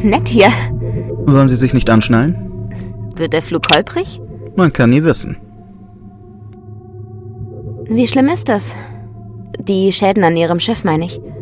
nett hier. Wollen Sie sich nicht anschnallen? Wird der Flug holprig? Man kann nie wissen. Wie schlimm ist das? Die Schäden an Ihrem Schiff, meine ich.